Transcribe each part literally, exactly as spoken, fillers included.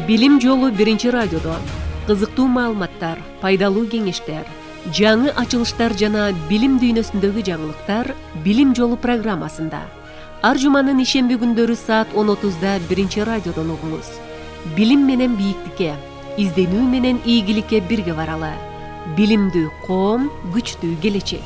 Билим жолу биринчи радиодо кызыктуу маалыматтар, пайдалуу кеңештер, жаңы ачылыштар жана билим дүйнөсүндөгү жаңылыктар Билим жолу программасында. Ар жуманын ишемби күндөрү саат он отузда биринчи радиодон угуңуз. Билим менен бийиктикке, изденүү менен ийгиликке бирге баралы. Билимдүү коом, күчтүү келечек.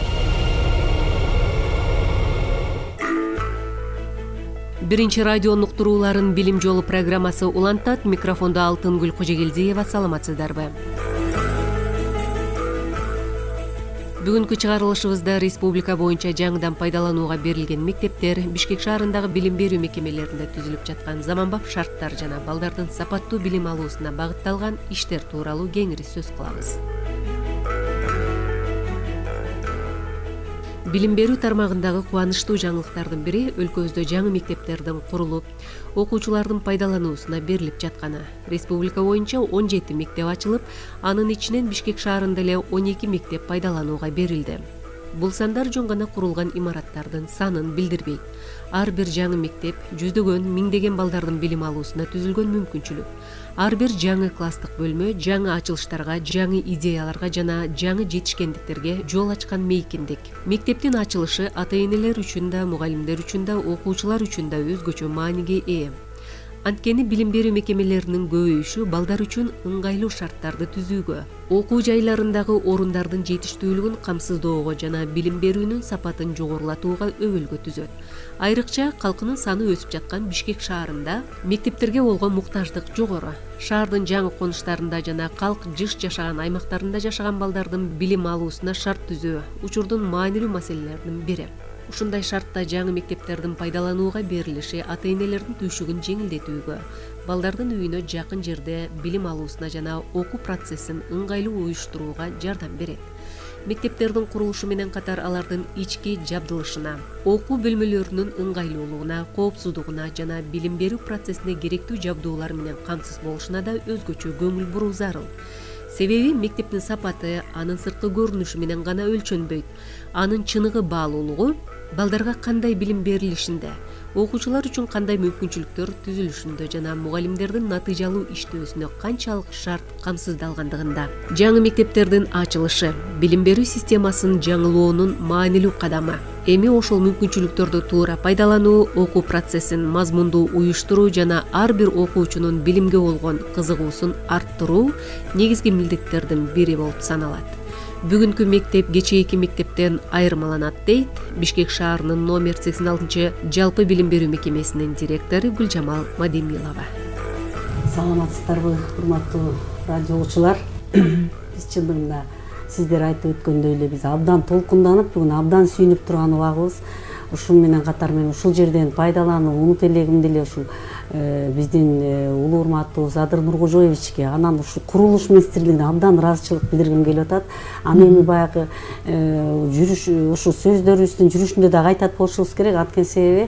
Биринчи радио уктурууларын Билим жолу программасы улантат. Микрофондо Алтынгүл Кожегелдиева. Саламатсыздарбы? Бүгүнкү чыгарылышыбызда республика боюнча жаңыдан пайдаланууга берилген мектептер, Бишкек шаарындагы билим берүү мекемелеринде түзүлүп жаткан заманбап шарттар жана балдардын сапаттуу билим алуусуна багытталган иштер тууралуу кеңири сөз кылабыз. Билим берүү тармагындагы кубанычтуу жаңылыктардын бири өлкөбүздө жаңы мектептердин курулуп, окуучулардын пайдалануусуна берилип жатканы. Республика боюнча он жети мектеп ачылып, анын ичинен Бишкек шаарында эле он эки мектеп пайдаланууга берилди. Бул сандар жөн гана курулган имараттардын санын билдирбейт. Ар бир жаңы мектеп жүздөгөн, миңдеген балдардын билим алуусуна түзүлгөн мүмкүнчүлүк. Ар бир жаңы класстык бөлмө жаңы ачылыштарга, жаңы идеяларга жана жаңы жетишкендиктерге жол ачкан мейкиндик. Мектептин ачылышы ата-энелер үчүн да, мугалимдер үчүн да, окуучулар үчүн да өзгөчө мааниге ээ. Анткени билим берүү мекемелеринин көбөйүшү балдар үчүн ыңгайлуу шарттарды түзүүгө, окуу жайларындагы орундардын жетиштүүлүгүн камсыздоого жана билим берүүнүн сапатын жогорулатууга өбөлгө түзөт. Айрыкча калкынын саны өсүп жаткан Бишкек шаарында мектептерге болгон муктаждык жогору. Шаардын жаңы конуштарында жана калк жыш жашаган аймактарында жашаган балдардын билим алуусуна шарт түзүү учурдун маанилүү маселелеринин бири. Ушундай шартта жаңы мектептердин пайдаланууга берилиши ата-энелердин түйшүгүн жеңилдетүүгө, балдардын үйүнө жакын жерде билим алуусуна жана окуу процессин ыңгайлуу уюштурууга жардам берет. Мектептердин курулушу менен катар алардын ички жабдылышына, окуу бөлмөлөрүнүн ыңгайлуулугуна, коопсуздугуна жана билим берүү процессине керектүү жабдуулар менен камсыз болушуна да өзгөчө көңүл буруу зарыл. Себеби мектептин сапаты анын сырткы көрүнүшү менен гана өлчөнбөйт. Анын чыныгы баалуулугу балдарга кандай билим берилишинде, окуучулар үчүн кандай мүмкүнчүлүктөр түзүлүшүндө жана мугалимдердин натыйжалуу иштөөсүнө канчалык шарт камсыздалгандыгында. Жаңы мектептердин ачылышы билим берүү системасын жаңылоонун маанилүү кадамы. Эми ошол мүмкүнчүлүктөрдү туура пайдалануу, окуу процессин мазмундуу уюштуруу жана ар бир окуучунун билимге болгон кызыгуусун арттыруу негизги милдеттердин бири болуп саналат. Бүгүнкү мектеп кечээки мектептен айырмаланат дейт Бишкек шаарынын номер сексен алтынчы жалпы билим берүү мекемесинин директору Гүлжамал Мадемилова. Саламатсыздарбы, урматтуу радиочулар. Биз чындыгында сиздер айтып өткөндөй эле биз абдан толкунданып, бүгүн абдан сүйүнүп турган убагыбыз. Ушун менен катар мен ушул жерден пайдаланып, умут элегимди эле ушул биздин улуу урматтуу Задыр Нуркожоевичке, анан ушул курулуш министрлигине абдан ыраазычылык билдиргим келип атат. Аны эми баягы жүрүш, ушул сөздөрүбүздүн жүрүшүндө да айтат болушубуз керек. Анткени себеби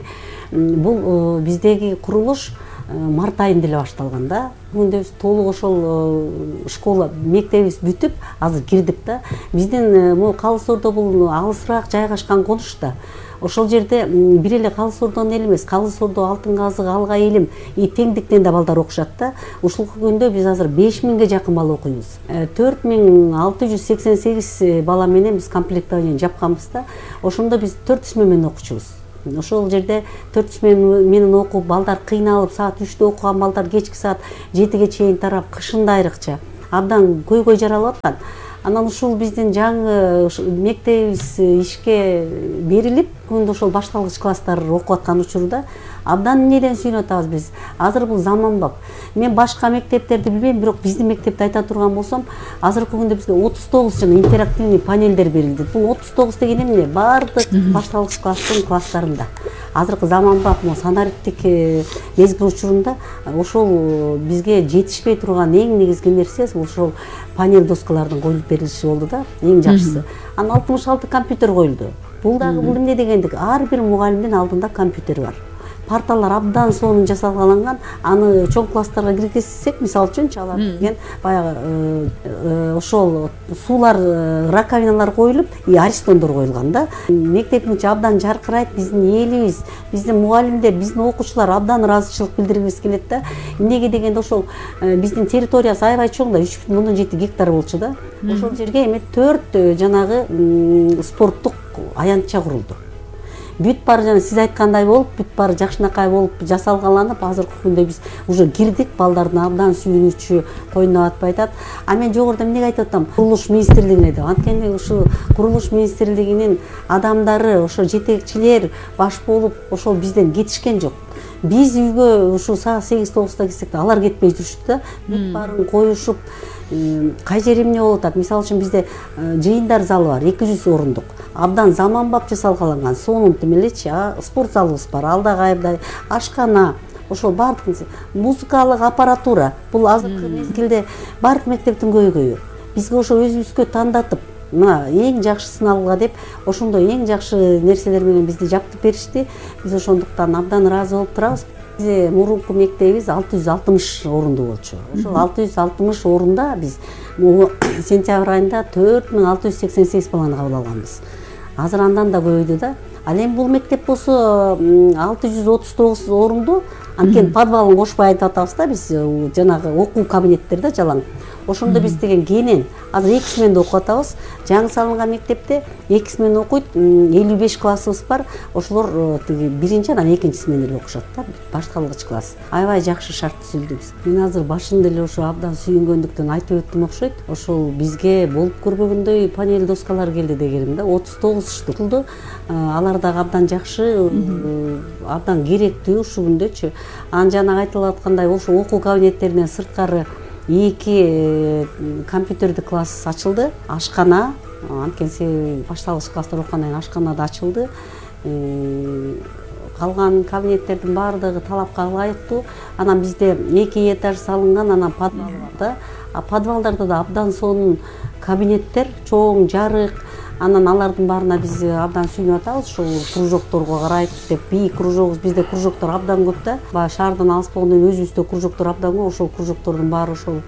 бул биздеги курулуш март айында эле башталган да. Бүгүндө биз толук ошол школа, мектебибиз бүтүп, азыр кирдик да. Биздин могу Калыс Ордо бул алысыраак жайгашкан конуш да. Ошол жерде бир эле Калыс Ордонун эле эмес, Калыс Ордо, Алтын Казык, Алга Илим теңдиктен да балдар окушат да. Ушул күндө биз азыр беш миңге жакын бала окуйбуз. төрт миң алты жүз сексен сегиз бала менен биз комплектование жапканбыз да. Ошондо биз төрт жүз менен окуучубуз. Ошол жерде төрт жүз менен окуп, балдар кыйналып, саат үчтө окуган балдар кечки саат жетиге чейин тарап, кышында айрыкча абдан көйгөй жаралып аткан. Анан ушул биздин жаңы мектебибиз ишке берилип, күндө ошол башталгыч класстар окуп аткан учурда абдан эмнеден сүйүнүп атабыз биз. Азыр бул заманбап. Мен башка мектептерди билбейм, бирок биздин мектепти айта турган болсом, азыркы күндө бизге отуз тогуз жана интерактивный панелдер берилди. Бул отуз тогуз деген эмне? Баардык башталгыч класстын класстарында. Азыркы заманбап санариптик мезгил учурунда ошол бизге жетишпей турган эң негизги нерсе ошол панель доскалардын коюлуп берилиши болду да, эң жакшысы. Анан алтымыш алты компьютер коюлду. Бул дагы бул эмне дегендик? Ар бир мугалимдин алдында компьютери бар. парталар абдан сонун жасалгаланган. Аны чоң класстарга киргизсек, мисалы үчүн алар деген баягы ошол суулар, раковиналар коюлуп, и аристондор коюлган да. Мектебиң абдан жаркырайт, биздин элибиз, биздин мугалимдер, биздин окуучулар абдан ыраазычылык билдиргибиз келет да. Эмнеге дегенде ошол биздин территориясы аябай чоң да, үч бүтүн ондон жети гектар болчу да. Ошол жерге эми төрт жанагы спорттук аянтча курулду. Бүт баары жана сиз айткандай болуп, бүт баары жакшынакай болуп жасалгаланып, азыркы күндө биз уже кирдик, балдардын абдан сүйүнүчү, койнуна батпай атат. А мен жогоруда эмнеге айтып атам? Курулуш министрлигине деп. Анткени ушу курулуш министрлигинин адамдары, ошо жетекчилер баш болуп, ошол бизден кетишкен жок. Биз үйгө ушу саат сегиз тогузда кирсек да, алар кетпей жүрүштү да. Бүт баарын коюшуп, кай жери эмне болуп атат? Мисалы үчүн бизде жыйындар залы бар, эки жүз орундук. Абдан заманбап жасалгаланган, сонун тимелечи, спорт залыбыз бар, ал дагы аябай, ашкана, ошол баардык музыкалык аппаратура. Бул азыркы мезгилде баардык мектептин көйгөйү. Бизге ошо өзүбүзгө тандатып, мына эң жакшысын алга деп, ошондой эң жакшы нерселер менен бизди жаптып беришти. Биз ошондуктан абдан ыраазы болуп турабыз. Биз мурунку мектебибиз алты жүз алтымыш орундуу болчу. Ошол алты жүз алтымыш орунда биз сентябрь айында төрт миң алты жүз сексен сегиз баланы кабыл алганбыз. Азыр андан да көбөйдү да. Ал эми бул мектеп болсо алты жүз отуз тогуз орундуу, анткени подвалын кошпой айтып атабыз да, биз жанагы окуу кабинеттерде жалаң. Ошондо биз деген кенен азыр эки сменде окуп атабыз. Жаңы салынган мектепте эки смен окуйт, элүү беш классыбыз бар. Ошолор тиги биринчи анан экинчи сменде окушат да, башталгыч класс. Аябай жакшы шарт түзүлдүбүз. Мен азыр башында эле ошо абдан сүйүнгөндүктөн айтып өттүм окшойт. Ошол бизге болуп көрбөгөндөй панель доскалар келди дегеним да, отуз тогуз штук. Алар дагы абдан жакшы, абдан керектүү ушул күндөчү. Анан жана айтылып аткандай, ошо окуу кабинеттеринен сырткары эки компьютердик класс ачылды, ашкана, анткени башталгыч класстар окугандан кийин ашкана да ачылды. Калган кабинеттердин баардыгы талапка ылайыктуу. Анан бизде эки этаж салынган, анан подвал бар да. А подвалдарда да абдан сонун кабинеттер, чоң, жарык. Анан алардын баарына биз абдан сүйүнүп атабыз. Ушул кружокторго карайт деп, бийик кружогубуз, бизде кружоктор абдан көп да. Баягы шаардан алыс болгондон өзүбүздө кружоктор абдан көп. Ошол кружоктордун баары ошол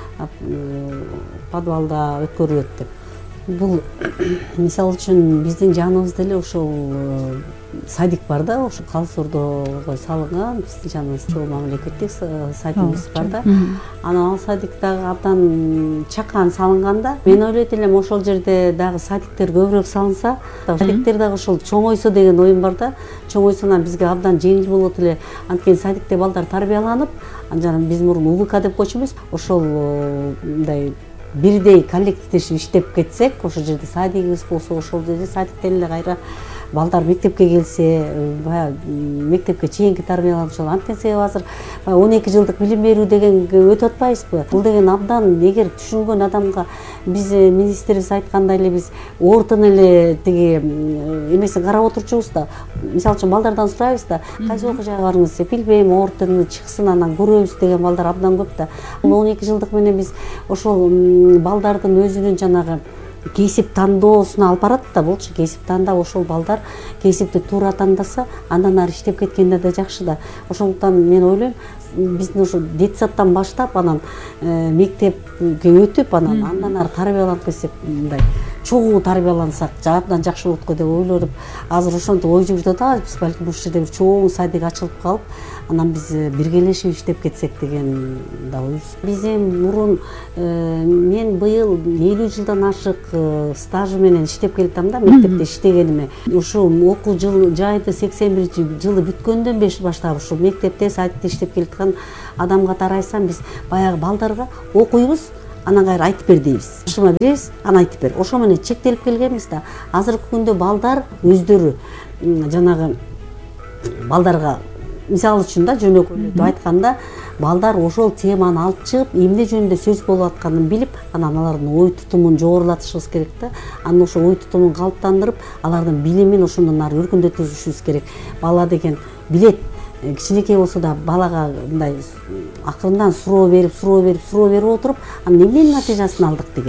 подвалда өткөрүлөт деп. Бул мисалы үчүн биздин жаныбызда эле ошол садик бар да, ошо Калсордого салынган, биздин жаныбыз чоң мамлекеттик садигибиз бар да. Анан ал садик дагы абдан чакан салынган да. Мен ойлойт элем ошол жерде дагы садиктер көбүрөөк салынса, садиктер дагы ошол чоңойсо деген оюм бар да. Чоңойсонан бизге абдан жеңил болот эле. Анткени садикте балдар тарбияланып, анан биз мурун УВК деп койчумуз. Ошол мындай бирдей коллективдешип иштеп кетсек, ошол жерде садигибиз болсо, ошол жерде садиктен эле кайра балдар мектепке келсе, баягы мектепке чейинки тарбияланып ошол. Анткени себеби азыр он эки жылдык билим берүү дегенге өтүп атпайбызбы? Бул деген абдан, эгер түшүнгөн адамга, биз министрибиз айткандай эле биз ортон эле тиги эмесин карап отурчубуз да. Мисалы үчүн балдардан сурайбыз да, кайсы окуу жайга барыңыз деп, билбейм, ортону чыксын, анан көрөбүз деген балдар абдан көп да. Бул он эки жылдык менен биз ошол балдардын өзүнүн жанагы кесип тандоосуна алып барат да. Болчу кесип тандап, ошол балдар кесипти туура тандаса, андан ары иштеп кеткенде да жакшы да. Ошондуктан мен ойлойм, биздин ошо детсадтан баштап, анан мектепке өтүп, анан андан ары тарбияланып кетсек, мындай чогуу тарбиялансак абдан жакшы болот го деп ойлоп, азыр ошентип ой жүгүртүп атабыз. Биз балким ушул жерде бир чоң садик ачылып калып, анан биз биргелешип иштеп кетсек деген да ойбуз. Биз эми мурун мен быйыл элүү жылдан ашык стажы менен иштеп келатам да, мектепте иштегениме. Ушул окуу жыл жайды сексен биринчи жылы бүткөндөн баштап ушул мектепте, садикте иштеп келаткан адамга тарайсам, биз баягы балдарга окуйбуз, анан кайра айтып бер дейбиз. Ушума беребиз, анан айтып бер. Ошо менен чектелип келгенбиз да. Азыркы күндө балдар өздөрү жанагы балдарга, мисалы үчүн да, жөнөкөйлөтүп айтканда, балдар ошол теманы алып чыгып, эмне жөнүндө сөз болуп атканын билип, анан алардын ой тутумун жогорулатышыбыз керек да. Анан ошо ой тутумун калыптандырып, алардын билимин ошондон ары өркүндөтүшүбүз керек. Бала деген билет, кичинекей болсо да балага мындай акырындан суроо берип, суроо берип, суроо берип отуруп, анан эмненин натыйжасын алдык деген.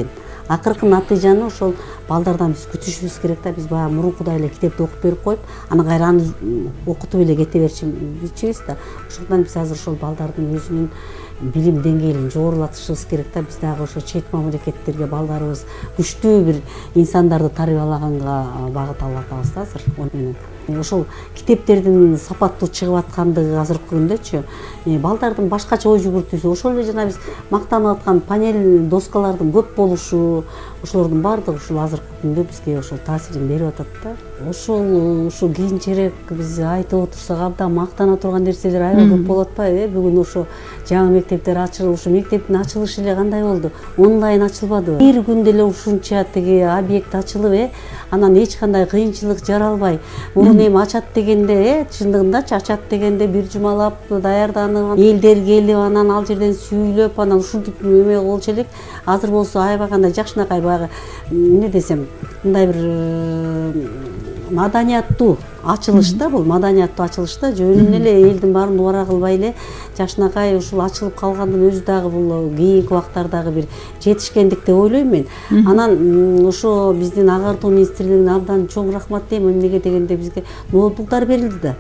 акыркы натыйжаны ошол балдардан биз күтүшүбүз керек да. Биз баягы мурункудай эле китепти окуп берип коюп, анан кайра аны окутуп эле кете берчүбүз да. Ошондон биз азыр ошол балдардын өзүнүн билим деңгээлин жогорулатышыбыз керек да. Биз дагы ошо чет мамлекеттерге балдарыбыз күчтүү бир инсандарды тарбиялаганга багыт алып атабыз да азыр. Ошол китептердин сапаттуу чыгып аткандыгы азыркы күндөчү балдардын башкача ой жүгүртүүсү, ошол эле жана биз мактанып аткан панель доскалардын көп болушу, ошолордун баардыгы ушул азыркы күндө бизге ошол таасирин берип атат да. Ошол ушу кийинчерээк биз айтып отурсак абдан мактана турган нерселер аябай көп болуп атпайбы? Бүгүн ошо жаңы мектептер ачылып, ушу мектептин ачылышы эле кандай болду? Онлайн ачылбадыбы? Бир күндө эле ушунча тиги объект ачылып, э, анан эч кандай кыйынчылык жаралбай, мурун эми ачат дегенде, э, чындыгындачы ачат дегенде бир жумалап даярданып, элдер келип, анан ал жерден сүйлөп, анан ушинтип эме болчу элек. Азыр болсо аябай кандай жакшынакай баягы эмне десем, мындай бир маданияттуу ачылыш да, бул маданияттуу ачылыш да. Жөнүн эле элдин баарын убара кылбай эле жакшынакай ушул ачылып калгандын өзү дагы бул кийинки убактардагы бир жетишкендик деп ойлойм мен. Анан ошо биздин агартуу министрлигине абдан чоң рахмат дейм. Эмнеге дегенде бизге ноутбуктар берилди да.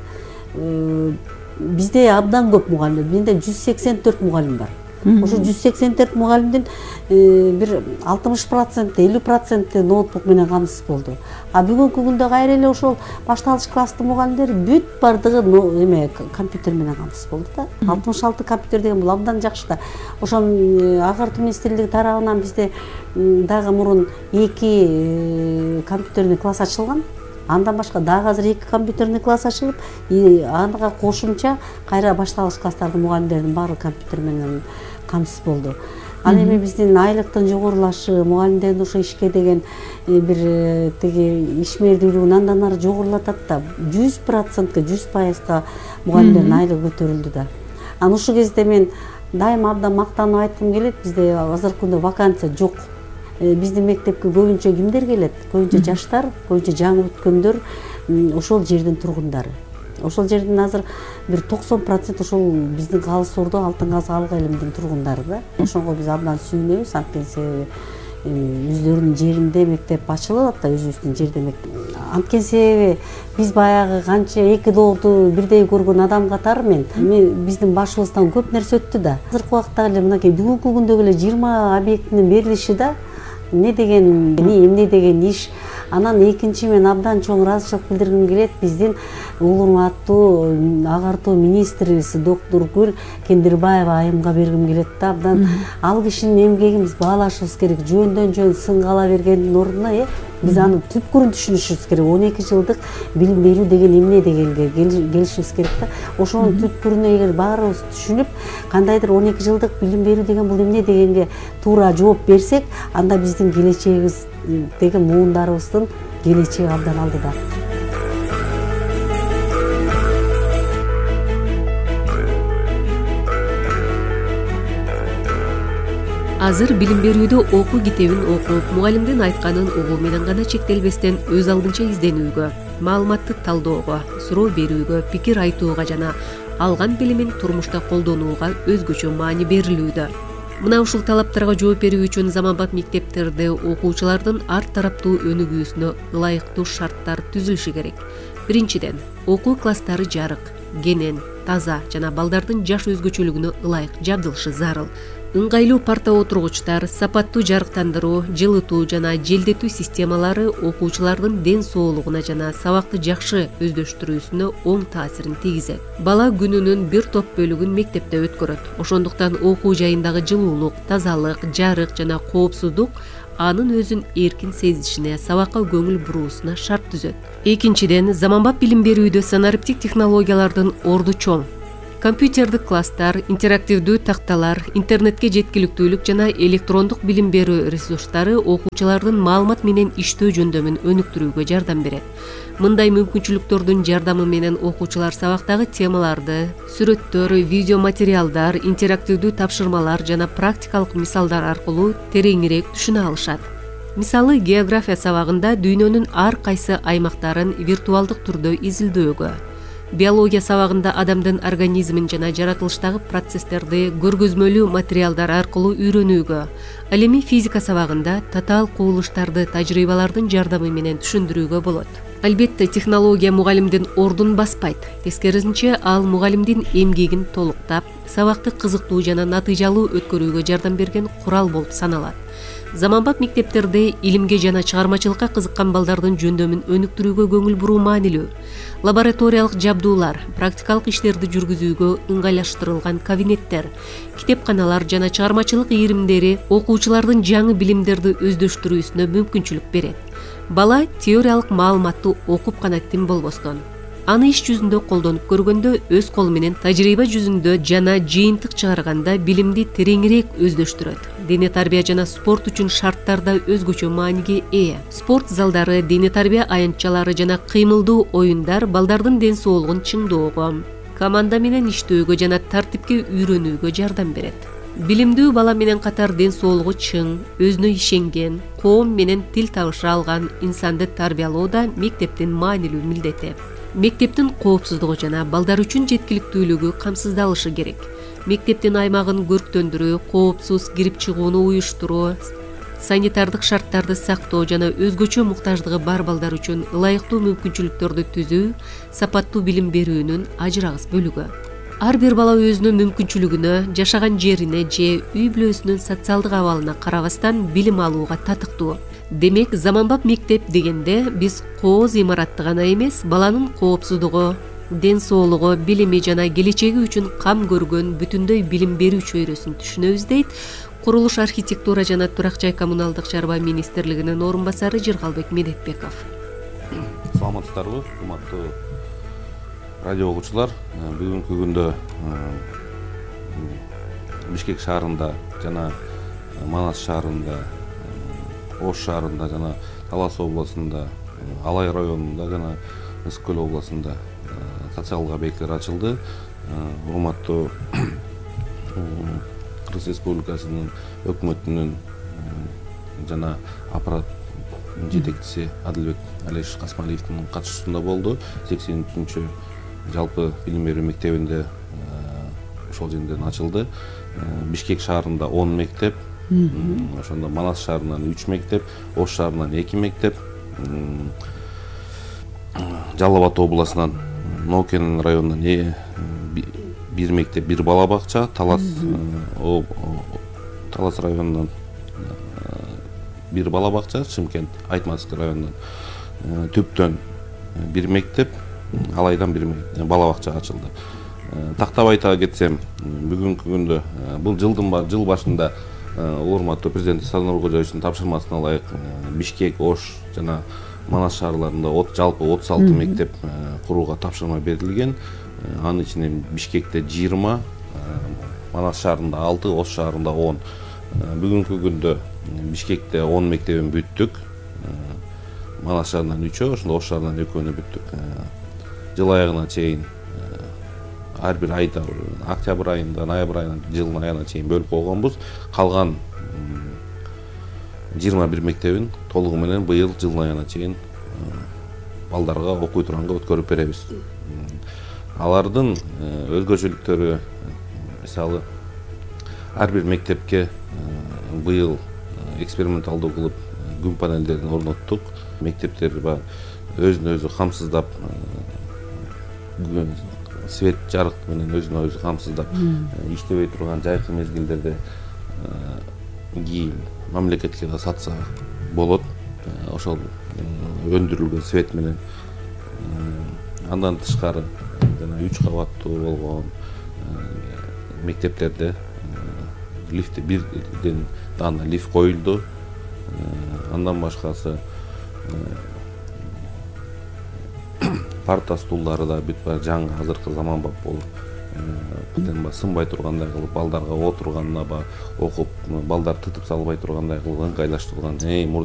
Бизде абдан көп мугалим, менде жүз сексен төрт мугалим бар. Ошо жүз сексен төрт мугалимдин бир алтымыш проценти, элүү проценти ноутбук менен камсыз болду. А бүгүнкү күндө кайра эле ошол башталгыч класстын мугалимдери бүт бардыгы эме компьютер менен камсыз болду да. алтымыш алты компьютер деген бул абдан жакшы да. Ошол агартуу министрлиги тарабынан бизде дагы мурун эки компьютерный класс ачылган. Андан башка дагы азыр эки компьютерный класс ачылып, ага кошумча кайра башталгыч класстардын мугалимдеринин баары компьютер менен камсыз болду. Ал эми биздин айлыктын жогорулашы, мугалимдердин ошо ишке деген бир тиги ишмердүүлүгүн андан ары жогорулатат да. жүз процентке, жүз пайызга мугалимдердин айлыгы көтөрүлдү да. Анан ушул кезде мен дайыма абдан мактанып айткым келет, бизде азыркы күндө вакансия жок. Биздин мектепке көбүнчө кимдер келет? Көбүнчө жаштар, көбүнчө жаңы бүткөндөр, ошол жердин тургундары. Ошол жердин азыр бир токсон процент ошол биздин Калыс Ордо, Алтын Каз Алга элимдин тургундары да. Ошонго биз абдан сүйүнөбүз, анткени өздөрүнүн жеринде мектеп ачылып атат да, өзүбүздүн жерде мектеп. Анткени себеби биз баягы канча эки доорду бирдей көргөн адам катары мен, биздин башыбыздан көп нерсе өттү да. Азыркы убакта эле мынакей бүгүнкү күндөгү эле жыйырма объектинин берилиши да, эмне деген, эмне деген иш. Анан экинчи мен абдан чоң ыраазычылык билдиргим келет, биздин улуурматтуу агартуу министрибиз доктор Гүл Кендирбаева айымга бергим келет да. Абдан ал кишинин эмгегин биз баалашыбыз керек. Жөндөн жөн сынгала бергендин ордуна, э, биз аны түпкүрүн түшүнүшүбүз керек. он эки жылдык билим берүү деген эмне дегенге келишибиз керек да. Ошонун түпкүрүнө эгер баарыбыз түшүнүп, кандайдыр он эки жылдык билим берүү деген бул эмне дегенге туура жооп берсек, анда биздин келечегибиз деген муундарыбыздын келечеги абдан алдыда. Азыр билим берүүдө окуу китебин окуп, мугалимдин айтканын угуу менен гана чектелбестен өз алдынча изденүүгө, маалыматты талоого, суроо берүүгө, пикир айтууга жана алган билимин турмушта колдонууга өзгөчө маани берилүүдө. Мына ушул талаптарга жооп берүү үчүн заманбап мектептерде окуучулардын ар тараптуу өнүгүүсүнө ылайыктуу шарттар түзүлүшү керек. Биринчиден, окуу класстары жарык, кенен, таза жана балдардын жаш өзгөчөлүгүнө ылайык жабдылышы зарыл. Ыңгайлуу парта отургучтар, сапаттуу жарыктандыруу, жылытуу жана желдетүү системалары окуучулардын ден соолугуна жана сабакты жакшы өздөштүрүүсүнө оң таасирин тийгизет. Бала күнүнүн бир топ бөлүгүн мектепте өткөрөт. Ошондуктан окуу жайындагы жылуулук, тазалык, жарык жана коопсуздук анын өзүн эркин сезишине, сабакка көңүл буруусуна шарт түзөт. Экинчиден, заманбап билим берүүдө санариптик технологиялардын орду чоң. Компьютердик класстар, интерактивдүү такталар, интернетке жеткиликтүүлүк жана электрондук билим берүү ресурстары окуучулардын маалымат менен иштөө жөндөмүн өнүктүрүүгө жардам берет. Мындай мүмкүнчүлүктөрдүн жардамы менен окуучулар сабактагы темаларды, сүрөттөр, видео материалдар, интерактивдүү тапшырмалар жана практикалык мисалдар аркылуу тереңирээк түшүнө алышат. Мисалы, география сабагында дүйнөнүн ар кайсы аймактарын виртуалдык түрдө изилдөөгө, Биология сабагында адамдын организмин жана жаратылыштагы процесстерди көргөзмөлүү материалдар аркылуу үйрөнүүгө, ал эми физика сабагында татаал кубулуштарды тажрыйбалардын жардамы менен түшүндүрүүгө болот. Албетте, технология мугалимдин ордун баспайт. Тескерисинче, ал мугалимдин эмгегин толуктап, сабакты кызыктуу жана натыйжалуу өткөрүүгө жардам берген курал болуп саналат. Заманбап мектептерде илимге жана чыгармачылыкка кызыккан балдардын жөндөмүн өнүктүрүүгө көңүл буруу маанилүү. Лабораториялык жабдуулар, практикалык иштерди жүргүзүүгө ыңгайлаштырылган кабинеттер, китепканалар жана чыгармачылык ийримдери окуучулардын жаңы билимдерди өздөштүрүүсүнө мүмкүнчүлүк берет. Бала теориялык маалыматты окуп гана тим болбостон, аны иш жүзүндө колдонуп көргөндө, өз колу менен тажрыйба жүзүндө жана жыйынтык чыгарганда билимди тереңирээк өздөштүрөт. Дене тарбия жана спорт үчүн шарттар да өзгөчө мааниге ээ. Спорт залдары, дене тарбия аянтчалары жана кыймылдуу оюндар балдардын ден соолугун чыңдоого, команда менен иштөөгө жана тартипке үйрөнүүгө жардам берет. Билимдүү бала менен катар ден соолугу чың, өзүнө ишенген, коом менен тил табыша алган инсанды тарбиялоо да мектептин маанилүү милдети. Мектептин коопсуздугу жана балдар үчүн жеткиликтүүлүгү камсыздалышы керек. Мектептин аймагын көрктөндүрүү, коопсуз кирип чыгууну уюштуруу, санитардык шарттарды сактоо жана өзгөчө муктаждыгы бар балдар үчүн ылайыктуу мүмкүнчүлүктөрдү түзүү сапаттуу билим берүүнүн ажырагыс бөлүгү. Ар бир бала өзүнүн мүмкүнчүлүгүнө, жашаган жерине же үй бүлөсүнүн социалдык абалына карабастан билим алууга татыктуу. Демек, заманбап мектеп дегенде биз кооз имаратты гана эмес, баланын коопсуздугу, ден соолугу, билими жана келечеги үчүн кам көргөн бүтүндөй билим берүү чөйрөсүн түшүнөбүз дейт Курулуш, архитектура жана турак жай коммуналдык чарба министрлигинин орун басары Жыргалбек Медетбеков. Саламатсыздарбы, урматтуу радио угуучулар. Бүгүнкү күндө Бишкек шаарында жана Манас шаарында, Ош шаарында жана Талас областында, Алай районунда жана Ысык-Көл областында социалдык объекттер ачылды. Урматтуу Кыргыз Республикасынын өкмөтүнүн жана аппарат жетекчиси Адылбек Алиш Касмалиевдин катышуусунда болду. сексен үчүнчү жалпы билим берүү мектебинде ошол жерден ачылды. Бишкек шаарында он мектеп, ошондо Манас шаарынан үч мектеп, Ош шаарынан эки мектеп, Жалал Абад областынан Ноокенин районунан бир мектеп, бир бала бакча, Талас Талас районунан бир бала бакча, Шымкент Айтматовский районунан Түптөн бир мектеп, Алайдан бир бала бакча ачылды. Тактап айта кетсем, бүгүнкү күндө бул жылдын жыл башында урматтуу президент Сооронбай Нуркожоевичтин тапшырмасына ылайык Бишкек, Ош жана Манас шаарларында жалпы отуз алты мектеп курууга тапшырма берилген. Анын ичинен Бишкекте жыйырма, Манас шаарында алты, Ош шаарында он. Бүгүнкү күндө Бишкекте он мектебин бүттүк. Манас шаарынан үчөө, ошондо Ош шаарынан экөөнү бүттүк. Жыл аягына чейин ар бир айда, октябрь айында, ноябрь айында, жылдын аягына чейин бөлүп койгонбуз. Калган жыйырма бир мектебин толугу менен быйыл жылдын аягына чейин балдарга окуй турганга өткөрүп беребиз. Алардын өзгөчөлүктөрү, мисалы, ар бир мектепке быйыл эксперименталдуу кылып күн панелдерин орноттук. Мектептер өзүн өзү камсыздап, свет жарык менен өзүн өзү камсыздап иштебей турган жайкы мезгилдерде кийин мамлекетке да сатса болот. Ошол өндүрүлгөн свет менен. Андан тышкары жана үч кабаттуу болгон мектептерде лифт бирден дана лифт коюлду. Андан башкасы парта стулдары да бүт баары жаңы, азыркы заманбап болуп, сынбай тургандай кылып, балдарга отурганына ба, окуп, балдар тытып салбай тургандай кылып ыңгайлаштырылган